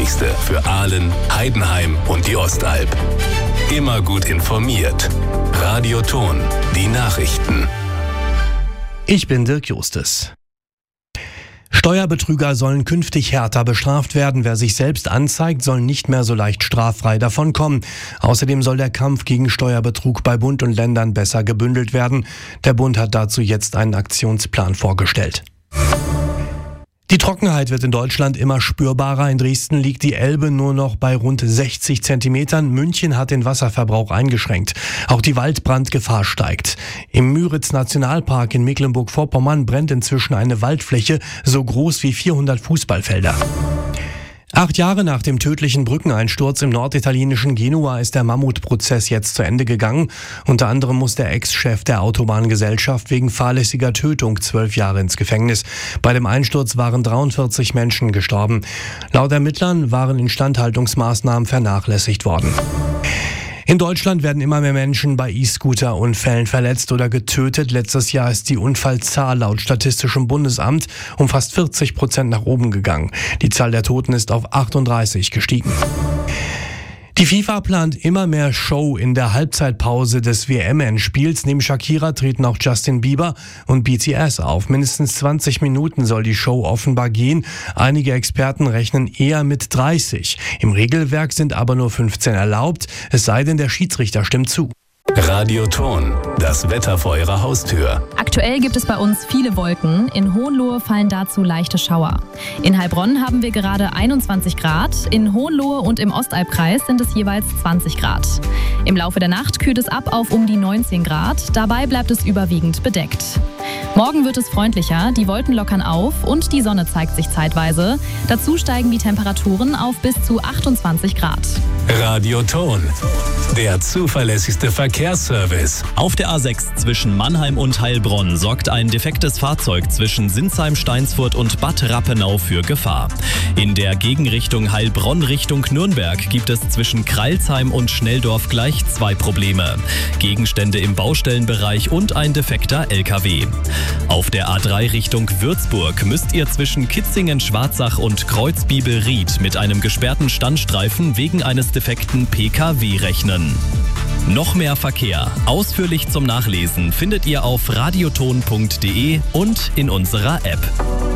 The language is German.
Wichtigste für Aalen, Heidenheim und die Ostalb. Immer gut informiert. Radio Thon, die Nachrichten. Ich bin Dirk Justus. Steuerbetrüger sollen künftig härter bestraft werden. Wer sich selbst anzeigt, soll nicht mehr so leicht straffrei davonkommen. Außerdem soll der Kampf gegen Steuerbetrug bei Bund und Ländern besser gebündelt werden. Der Bund hat dazu jetzt einen Aktionsplan vorgestellt. Die Trockenheit wird in Deutschland immer spürbarer. In Dresden liegt die Elbe nur noch bei rund 60 Zentimetern. München hat den Wasserverbrauch eingeschränkt. Auch die Waldbrandgefahr steigt. Im Müritz-Nationalpark in Mecklenburg-Vorpommern brennt inzwischen eine Waldfläche so groß wie 400 Fußballfelder. 8 Jahre nach dem tödlichen Brückeneinsturz im norditalienischen Genua ist der Mammutprozess jetzt zu Ende gegangen. Unter anderem muss der Ex-Chef der Autobahngesellschaft wegen fahrlässiger Tötung 12 Jahre ins Gefängnis. Bei dem Einsturz waren 43 Menschen gestorben. Laut Ermittlern waren Instandhaltungsmaßnahmen vernachlässigt worden. In Deutschland werden immer mehr Menschen bei E-Scooter-Unfällen verletzt oder getötet. Letztes Jahr ist die Unfallzahl laut Statistischem Bundesamt um fast 40% nach oben gegangen. Die Zahl der Toten ist auf 38 gestiegen. Die FIFA plant immer mehr Show in der Halbzeitpause des WM-Endspiels. Neben Shakira treten auch Justin Bieber und BTS auf. Mindestens 20 Minuten soll die Show offenbar gehen. Einige Experten rechnen eher mit 30. Im Regelwerk sind aber nur 15 erlaubt, es sei denn, der Schiedsrichter stimmt zu. Radio Thon, das Wetter vor Ihrer Haustür. Aktuell gibt es bei uns viele Wolken. In Hohenlohe fallen dazu leichte Schauer. In Heilbronn haben wir gerade 21 Grad. In Hohenlohe und im Ostalbkreis sind es jeweils 20 Grad. Im Laufe der Nacht kühlt es ab auf um die 19 Grad. Dabei bleibt es überwiegend bedeckt. Morgen wird es freundlicher, die Wolken lockern auf und die Sonne zeigt sich zeitweise. Dazu steigen die Temperaturen auf bis zu 28 Grad. Radio Thon, der zuverlässigste Verkehrsservice. Auf der A6 zwischen Mannheim und Heilbronn sorgt ein defektes Fahrzeug zwischen Sinsheim-Steinsfurt und Bad Rappenau für Gefahr. In der Gegenrichtung Heilbronn Richtung Nürnberg gibt es zwischen Kreilsheim und Schnelldorf gleich 2 Probleme. Gegenstände im Baustellenbereich und ein defekter LKW. Auf der A3 Richtung Würzburg müsst ihr zwischen Kitzingen-Schwarzach und Kreuzbibel-Ried mit einem gesperrten Standstreifen wegen eines defekten PKW rechnen. Noch mehr Verkehr, ausführlich zum Nachlesen, findet ihr auf radiothon.de und in unserer App.